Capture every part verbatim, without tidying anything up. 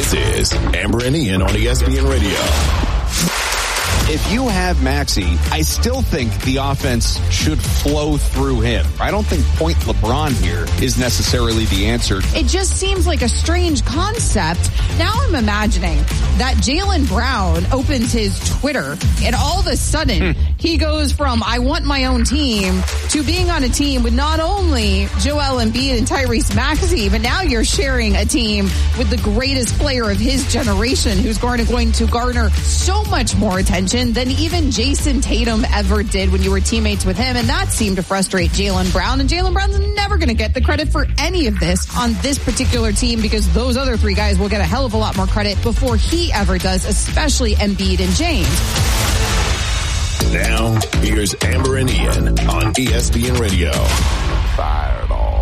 This is Amber and Ian on E S P N Radio. If you have Maxey, I still think the offense should flow through him. I don't think point LeBron here is necessarily the answer. It just seems like a strange concept. Now I'm imagining that Jaylen Brown opens his Twitter and all of a sudden hmm. he goes from I want my own team to being on a team with not only Joel Embiid and Tyrese Maxey, but now you're sharing a team with the greatest player of his generation who's going to, going to garner so much more attention than even Jason Tatum ever did when you were teammates with him. And that seemed to frustrate Jaylen Brown. And Jaylen Brown's never going to get the credit for any of this on this particular team because those other three guys will get a hell of a lot more credit before he ever does, especially Embiid and James. Now, here's Amber and Ian on E S P N Radio. Fired all.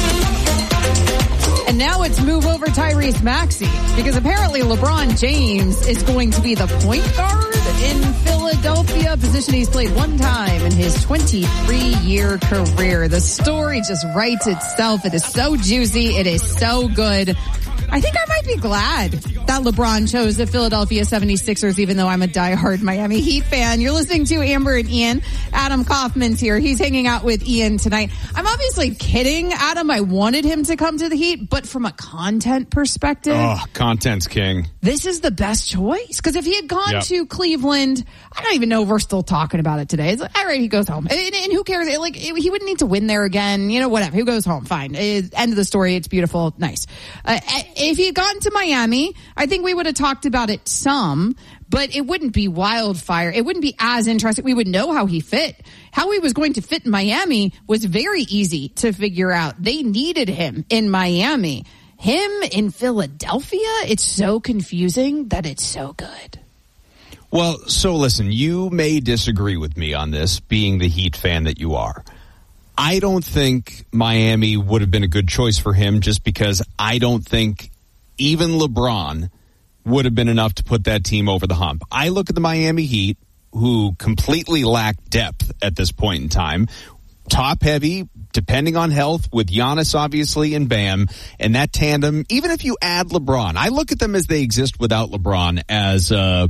And now it's move over Tyrese Maxey because apparently LeBron James is going to be the point guard in Philadelphia, a position he's played one time in his twenty-three-year career. The story just writes itself. It is so juicy. It is so good. I think I might be glad that LeBron chose the Philadelphia seventy-sixers, even though I'm a diehard Miami Heat fan. You're listening to Amber and Ian. Adam Kaufman's here. He's hanging out with Ian tonight. I'm obviously kidding, Adam. I wanted him to come to the Heat, but from a content perspective. Oh, content's king. This is the best choice. Because if he had gone yep. to Cleveland, I don't even know if we're still talking about it today. It's like, all right, he goes home. And, and who cares? Like, he wouldn't need to win there again. You know, whatever. He goes home. Fine. End of the story. It's beautiful. Nice. Uh, if he had gotten to Miami, I think we would have talked about it some, but it wouldn't be wildfire. It wouldn't be as interesting. We would know how he fit. How he was going to fit in Miami was very easy to figure out. They needed him in Miami. Him in Philadelphia, it's so confusing that it's so good. Well, so listen, you may disagree with me on this, being the Heat fan that you are. I don't think Miami would have been a good choice for him just because I don't think even LeBron would have been enough to put that team over the hump. I look at the Miami Heat, who completely lack depth at this point in time, top heavy, depending on health, with Giannis obviously and Bam, and that tandem, even if you add LeBron, I look at them as they exist without LeBron as uh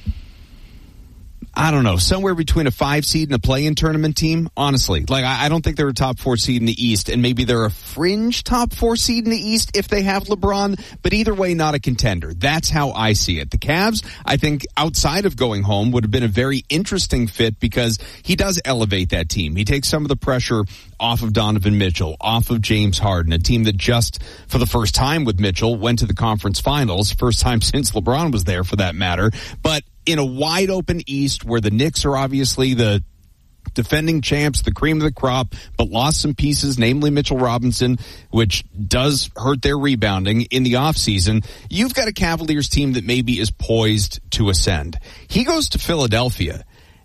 I don't know, somewhere between a five seed and a play-in tournament team, honestly. Like, I, I don't think they're a top four seed in the East, and maybe they're a fringe top four seed in the East if they have LeBron, but either way, not a contender. That's how I see it. The Cavs, I think, outside of going home, would have been a very interesting fit because he does elevate that team. He takes some of the pressure off of Donovan Mitchell, off of James Harden, a team that just, for the first time with Mitchell, went to the conference finals, first time since LeBron was there for that matter, but in a wide open East where the Knicks are obviously the defending champs, the cream of the crop, but lost some pieces, namely Mitchell Robinson, which does hurt their rebounding in the offseason. You've got a Cavaliers team that maybe is poised to ascend. He goes to Philadelphia.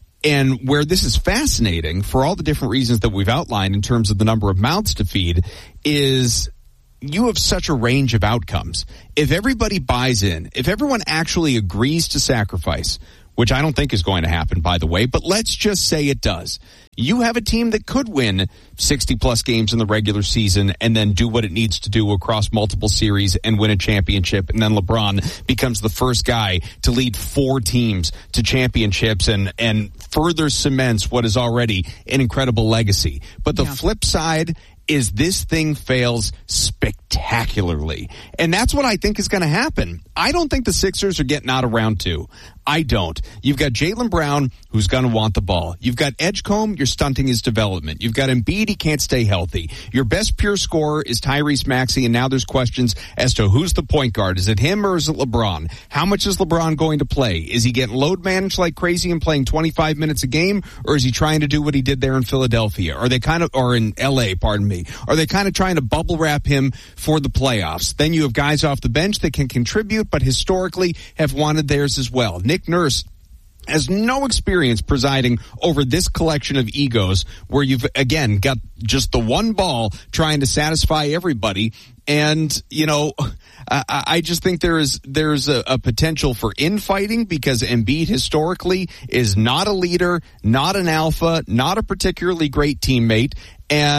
And where this is fascinating, for all the different reasons that we've outlined in terms of the number of mouths to feed, is you have such a range of outcomes. If everybody buys in, if everyone actually agrees to sacrifice, which I don't think is going to happen, by the way, but let's just say it does. You have a team that could win sixty-plus games in the regular season and then do what it needs to do across multiple series and win a championship, and then LeBron becomes the first guy to lead four teams to championships and, and further cements what is already an incredible legacy. But the yeah. flip side is this thing fails spectacularly. And that's what I think is going to happen. I don't think the Sixers are getting out of round two. I don't. You've got Jaylen Brown, who's going to want the ball. You've got Edgecombe, you're stunting his development. You've got Embiid, he can't stay healthy. Your best pure scorer is Tyrese Maxey, and now there's questions as to who's the point guard. Is it him or is it LeBron? How much is LeBron going to play? Is he getting load managed like crazy and playing twenty-five minutes a game, or is he trying to do what he did there in Philadelphia? Are they kind of, or in L A, pardon me, are they kind of trying to bubble wrap him for the playoffs? Then you have guys off the bench that can contribute, but historically have wanted theirs as well. Nick Nurse has no experience presiding over this collection of egos where you've, again, got just the one ball trying to satisfy everybody. And, you know, I, I just think there is there's a, a potential for infighting because Embiid historically is not a leader, not an alpha, not a particularly great teammate. And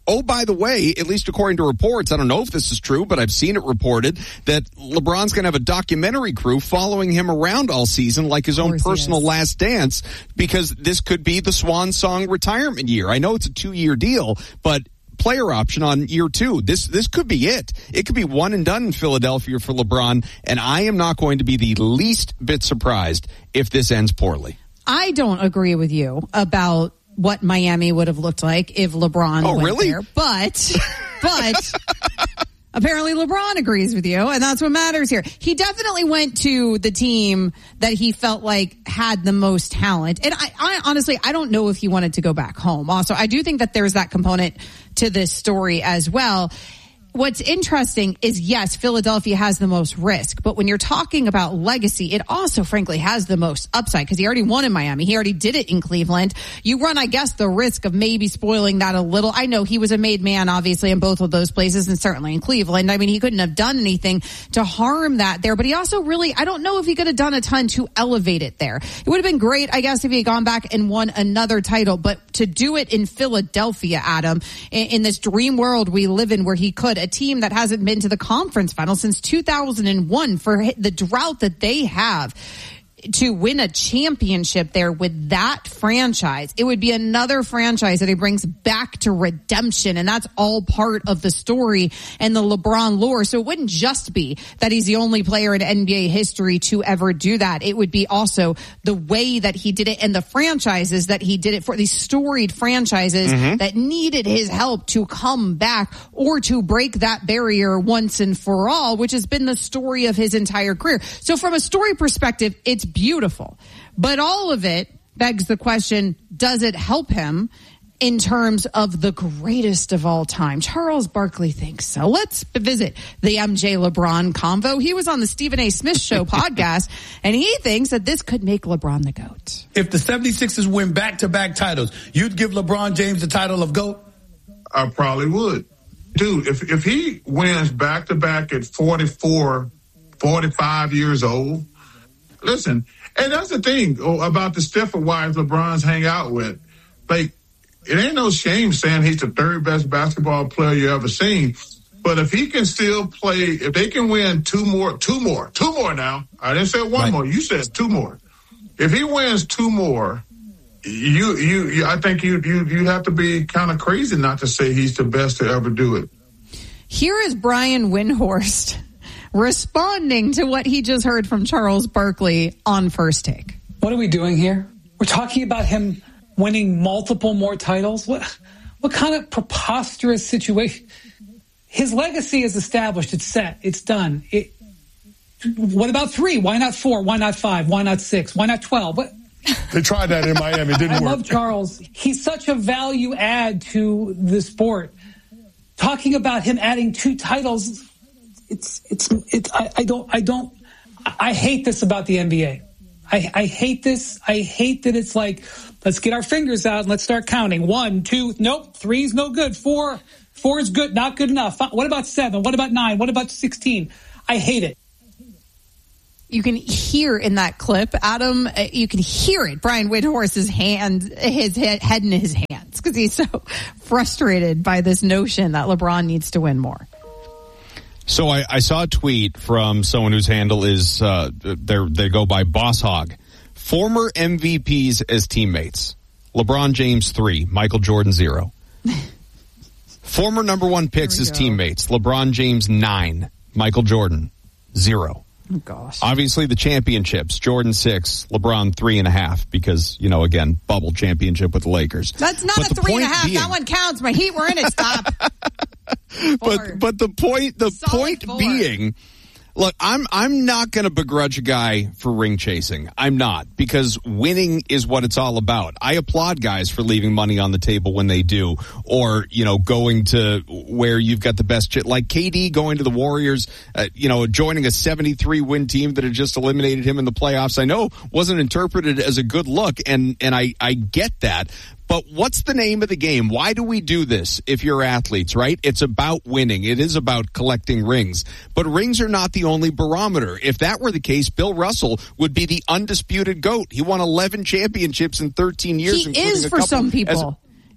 Oh, by the way, at least according to reports, I don't know if this is true, but I've seen it reported that LeBron's going to have a documentary crew following him around all season like his own personal last dance, because this could be the swan song retirement year. I know it's a two-year deal, but player option on year two. This this could be it. It could be one and done in Philadelphia for LeBron, and I am not going to be the least bit surprised if this ends poorly. I don't agree with you about what Miami would have looked like if LeBron oh, went really? there. But, but apparently LeBron agrees with you, and that's what matters here. He definitely went to the team that he felt like had the most talent. And I, I honestly, I don't know if he wanted to go back home. Also, I do think that there's that component to this story as well. What's interesting is, yes, Philadelphia has the most risk, but when you're talking about legacy, it also, frankly, has the most upside because he already won in Miami. He already did it in Cleveland. You run, I guess, the risk of maybe spoiling that a little. I know he was a made man, obviously, in both of those places and certainly in Cleveland. I mean, he couldn't have done anything to harm that there, but he also really, I don't know if he could have done a ton to elevate it there. It would have been great, I guess, if he had gone back and won another title, but to do it in Philadelphia, Adam, in, in this dream world we live in where he could, a team that hasn't been to the conference final since two thousand one, for the drought that they have, to win a championship there with that franchise. It would be another franchise that he brings back to redemption, and that's all part of the story and the LeBron lore. So it wouldn't just be that he's the only player in N B A history to ever do that. It would be also the way that he did it and the franchises that he did it for, these storied franchises mm-hmm. that needed his help to come back or to break that barrier once and for all, which has been the story of his entire career. So from a story perspective, it's beautiful, but all of it begs the question, does it help him in terms of the greatest of all time? Charles Barkley thinks so. Let's visit the M J LeBron convo. He was on the Stephen A. Smith Show podcast, and he thinks that this could make LeBron the GOAT. If the seventy-sixers win back-to-back titles, you'd give LeBron James the title of GOAT? I probably would. Dude, if, if he wins back-to-back at forty-four, forty-five years old, listen, and that's the thing about the Stepford wives LeBron's hang out with. Like, it ain't no shame saying he's the third best basketball player you ever seen. But if he can still play, if they can win two more, two more, two more now. I didn't say one right. more. You said two more. If he wins two more, you, you, you I think you, you, you'd have to be kind of crazy not to say he's the best to ever do it. Here is Brian Windhorst responding to what he just heard from Charles Barkley on First Take. What are we doing here? We're talking about him winning multiple more titles? What what kind of preposterous situation? His legacy is established. It's set. It's done. It, what about three? Why not four? Why not five? Why not six? Why not twelve? What? They tried that in Miami. It didn't I work. I love Charles. He's such a value add to the sport. Talking about him adding two titles, It's, it's, it's, I, I don't, I don't, I hate this about the N B A. I, I hate this. I hate that it's like, let's get our fingers out and let's start counting. One, two, nope, three's no good. Four, four is good, not good enough. What about seven? What about nine? What about sixteen? I hate it. You can hear in that clip, Adam, you can hear it. Brian Windhorst's hand, his head, head in his hands because he's so frustrated by this notion that LeBron needs to win more. So I, I saw a tweet from someone whose handle is, uh, they go by Boss Hog. Former M V Ps as teammates. LeBron James, three. Michael Jordan, zero. Former number one picks as go. teammates. LeBron James, nine. Michael Jordan, zero. Oh, gosh. Obviously the championships. Jordan, six. LeBron, three and a half. Because, you know, again, bubble championship with the Lakers. That's not but a three and a half. Being, that one counts. My Heat were in it. Stop. But but the point the Solid point four. being, look, I'm I'm not going to begrudge a guy for ring chasing. I'm not, because winning is what it's all about. I applaud guys for leaving money on the table when they do, or you know, going to where you've got the best shit, like K D going to the Warriors, uh, you know, joining a seventy-three win team that had just eliminated him in the playoffs. I know wasn't interpreted as a good look, and and I I get that. But what's the name of the game? Why do we do this if you're athletes, right? It's about winning. It is about collecting rings. But rings are not the only barometer. If that were the case, Bill Russell would be the undisputed GOAT. He won eleven championships in thirteen years. He is for some people.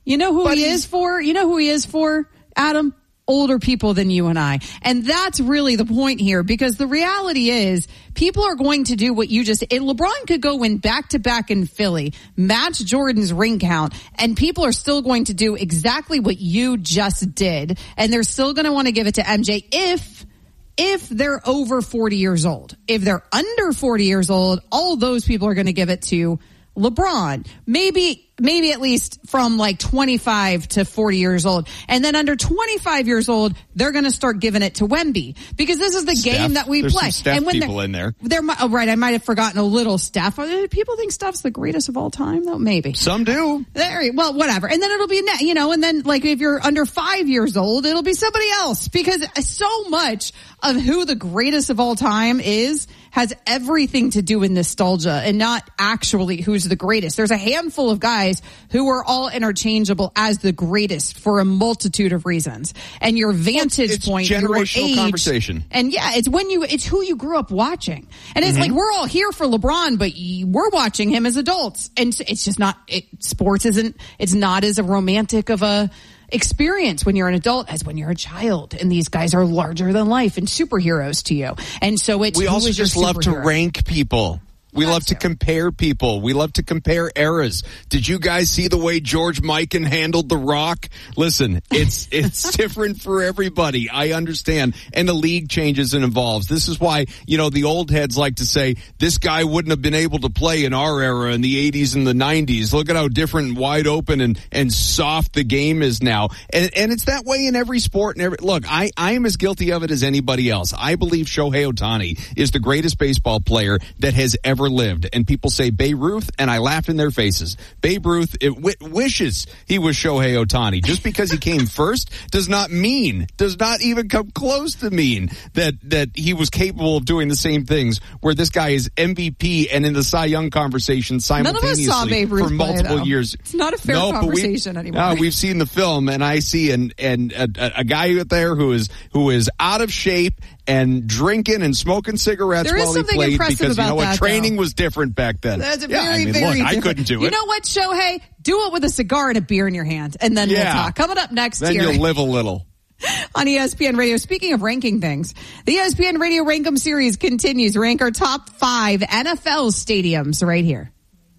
You know who But he he's- is for? You know who he is for, Adam? Older people than you and I. And that's really the point here, because the reality is people are going to do what you just, and LeBron could go win back to back in Philly, match Jordan's ring count, and people are still going to do exactly what you just did. And they're still going to want to give it to M J if, if they're over forty years old. If they're under forty years old, all those people are going to give it to LeBron. Maybe, maybe at least from like twenty-five to forty years old. And then under twenty-five years old, they're going to start giving it to Wemby, because this is the Steph. game that we There's play. some Steph and when people in there. There, oh, right. I might have forgotten a little Steph. People think Steph's the greatest of all time, though. Maybe. Some do. There, well, whatever. And then it'll be, you know, and then like if you're under five years old, it'll be somebody else, because so much of who the greatest of all time is has everything to do with nostalgia and not actually who's the greatest. There's a handful of guys who are all interchangeable as the greatest for a multitude of reasons. And your vantage it's point, your generational age, conversation. and yeah, it's when you, it's who you grew up watching. And it's mm-hmm. like, we're all here for LeBron, but we're watching him as adults. And it's just not, it, sports isn't, it's not as a romantic of a experience when you're an adult as when you're a child. And these guys are larger than life and superheroes to you. And so it's, we who also is your just love to superhero? rank people. We That love to too. compare people. We love to compare eras. Did you guys see the way George Mikan handled The Rock? Listen, it's it's different for everybody. I understand. And the league changes and evolves. This is why, you know, the old heads like to say, this guy wouldn't have been able to play in our era in the eighties and the nineties. Look at how different and wide open and, and soft the game is now. And, and it's that way in every sport. And every, look, I, I am as guilty of it as anybody else. I believe Shohei Ohtani is the greatest baseball player that has ever lived. And people say Babe Ruth, and I laugh in their faces. Babe Ruth it w- wishes he was Shohei Ohtani. Just because he came first does not mean, does not even come close to mean that, that he was capable of doing the same things, where this guy is M V P and in the Cy Young conversation simultaneously None of us saw Babe Ruth for multiple play, years. It's not a fair no, conversation but we, anymore. No, we've seen the film, and I see an, and a, a guy out there who is, who is out of shape and drinking and smoking cigarettes There is while he something played, impressive because you know about what, that, training though. was different back then. That's yeah, very, I mean, very look, different. I couldn't do it. You know what, Shohei? Do it with a cigar and a beer in your hand, and then Yeah. we'll talk. Coming up next Then here you'll live a little. on E S P N Radio. Speaking of ranking things, the E S P N Radio Rank 'em series continues. Rank our top five N F L stadiums right here.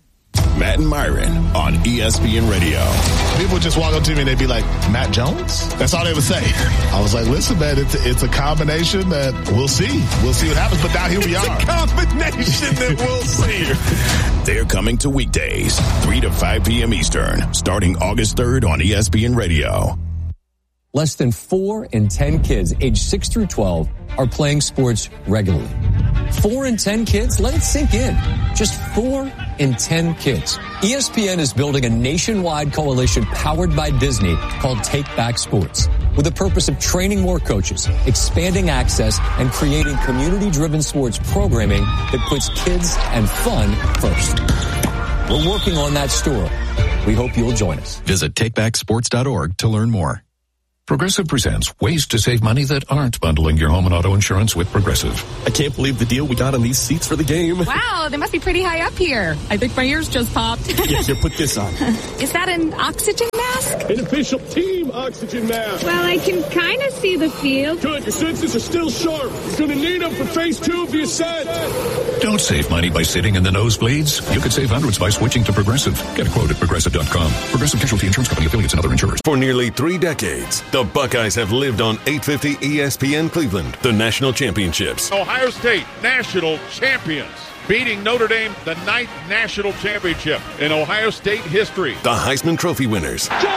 Matt and Myron on E S P N Radio. People would just walk up to me and they'd be like, Matt Jones? That's all they would say. I was like, listen, man, it's, it's a combination that we'll see. We'll see what happens. But now here we It's are. a combination that we'll see. They're coming to weekdays, three to five p.m. Eastern, starting August third on E S P N Radio. Less than four in ten kids aged six through twelve are playing sports regularly. Four in ten kids? Let it sink in. Just four in ten kids. E S P N is building a nationwide coalition powered by Disney called Take Back Sports, with the purpose of training more coaches, expanding access, and creating community-driven sports programming that puts kids and fun first. We're working on that story. We hope you'll join us. Visit take back sports dot org to learn more. Progressive presents ways to save money that aren't bundling your home and auto insurance with Progressive. I can't believe the deal we got on these seats for the game. Wow, they must be pretty high up here. I think my ears just popped. Yeah, here, put this on. Is that an oxygen mask? An official team oxygen mask. Well, I can kind of see the field. Good, your senses are still sharp. You're going to need them for phase two of the ascent. Don't save money by sitting in the nosebleeds. You could save hundreds by switching to Progressive. Get a quote at progressive dot com. Progressive Casualty Insurance Company, affiliates, and other insurers. For nearly three decades, the Buckeyes have lived on eight fifty E S P N Cleveland, the national championships. Ohio State, national champions, beating Notre Dame, the ninth national championship in Ohio State history. The Heisman Trophy winners. George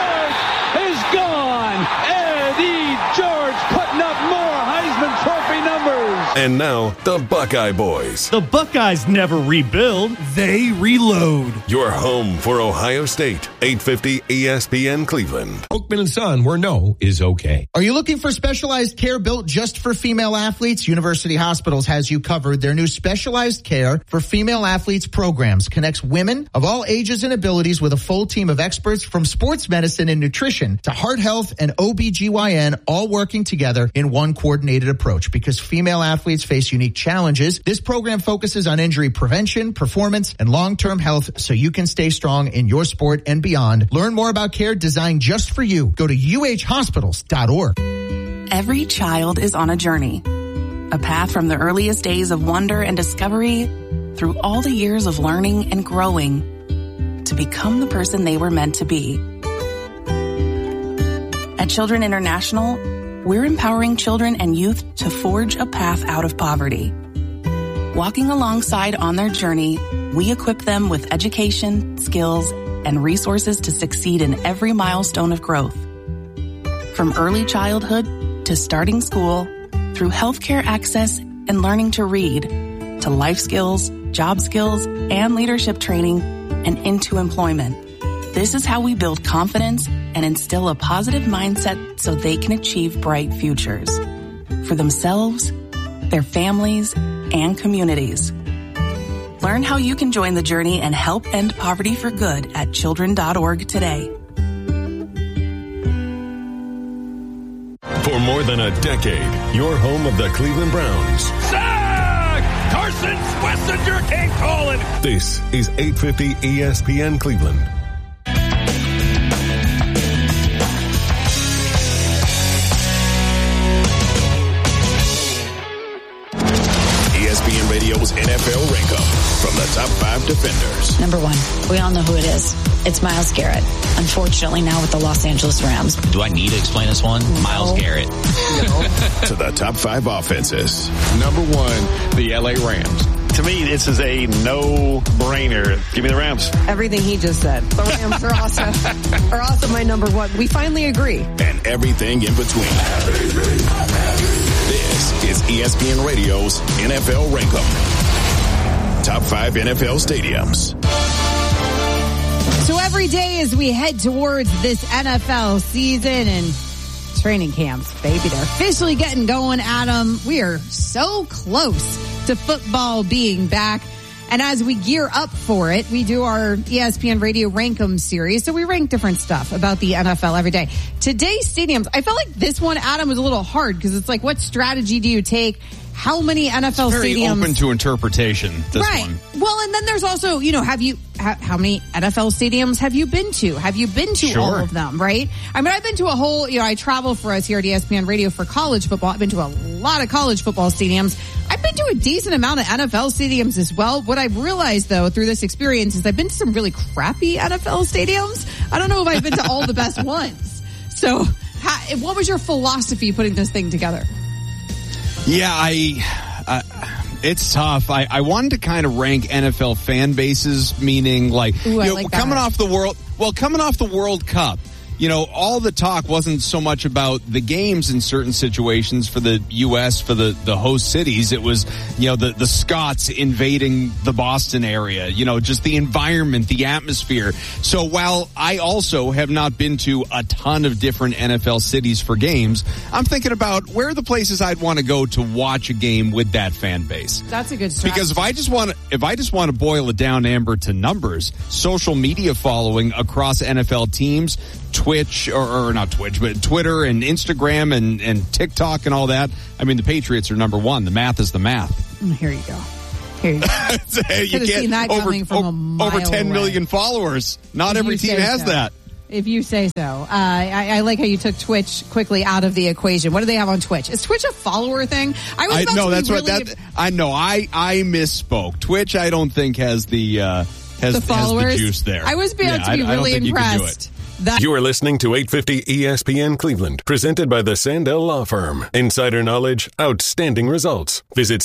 is gone. Eddie George putting up more Heisman Trophy numbers. And now, the Buckeye Boys. The Buckeyes never rebuild, they reload. Your home for Ohio State, eight fifty E S P N Cleveland. Oakman and Son, where no is okay. Are you looking for specialized care built just for female athletes? University Hospitals has you covered. Their new specialized care for female athletes programs connects women of all ages and abilities with a full team of experts from sports medicine and nutrition to heart health and O B G Y N, all working together in one coordinated approach, because female athletes athletes face unique challenges. This program focuses on injury prevention, performance, and long-term health so you can stay strong in your sport and beyond. Learn more about care designed just for you. Go to u h hospitals dot org. Every child is on a journey. A path from the earliest days of wonder and discovery through all the years of learning and growing to become the person they were meant to be. At Children International, we're empowering children and youth to forge a path out of poverty. Walking alongside on their journey, we equip them with education, skills, and resources to succeed in every milestone of growth. From early childhood to starting school, through healthcare access and learning to read, to life skills, job skills, and leadership training, and into employment. This is how we build confidence and instill a positive mindset so they can achieve bright futures for themselves, their families, and communities. Learn how you can join the journey and help end poverty for good at children dot org today. For more than a decade, your home of the Cleveland Browns. Sack! Carson Schlesinger can't call it. This is eight fifty E S P N Cleveland. E S P N Radio's N F L Rank-Up from the top five defenders. Number one, we all know who it is. It's Myles Garrett. Unfortunately, now with the Los Angeles Rams. Do I need to explain this one? No. Myles Garrett. No. To the top five offenses. Number one, the L A Rams. To me, this is a no-brainer. Give me the Rams. Everything he just said. The Rams are also, are also my number one. We finally agree. And everything in between. This is E S P N Radio's N F L Rank-Up. Top five N F L stadiums. So every day as we head towards this N F L season and training camps, baby, they're officially getting going, Adam. We are so close to football being back. And as we gear up for it, we do our E S P N Radio Rank 'em series. So we rank different stuff about the N F L every day. Today's stadiums, I felt like this one, Adam, was a little hard because it's like, what strategy do you take? How many N F L it's very stadiums? Open to interpretation, this right. one. Well, and then there's also, you know, have you, how, how many N F L stadiums have you been to? Have you been to sure. all of them, right? I mean, I've been to a whole, you know, I travel for us here at E S P N Radio for college football. I've been to a lot of college football stadiums. I've been to a decent amount of N F L stadiums as well. What I've realized, though, through this experience is I've been to some really crappy N F L stadiums. I don't know if I've been to all the best ones. So how, what was your philosophy putting this thing together? Yeah, I... Uh, it's tough. I, I wanted to kind of rank N F L fan bases, meaning like, Ooh, you know, like coming that. off the world, well, coming off the World Cup, you know, all the talk wasn't so much about the games in certain situations for the U S, for the, the host cities. It was, you know, the, the Scots invading the Boston area, you know, just the environment, the atmosphere. So while I also have not been to a ton of different N F L cities for games, I'm thinking about where are the places I'd want to go to watch a game with that fan base. That's a good strategy. Because if I just want to, if I just want to boil it down, Amber, to numbers, social media following across N F L teams, Twitch, or, or not Twitch, but Twitter and Instagram and, and TikTok and all that. I mean, the Patriots are number one. The math is the math. Here you go. Here you go. you Could have seen that over, coming from a mile over ten away. million followers. Not If every you team say has so. that. If you say so. Uh, I, I like how you took Twitch quickly out of the equation. What do they have on Twitch? Is Twitch a follower thing? I was about I, no, to that's be what really that. I know. I I misspoke. Twitch, I don't think has the uh, has, the followers. has the juice there. I was about yeah, to be I, really I don't think impressed. You That- You are listening to eight fifty E S P N Cleveland, presented by the Sandell Law Firm. Insider knowledge, outstanding results. Visit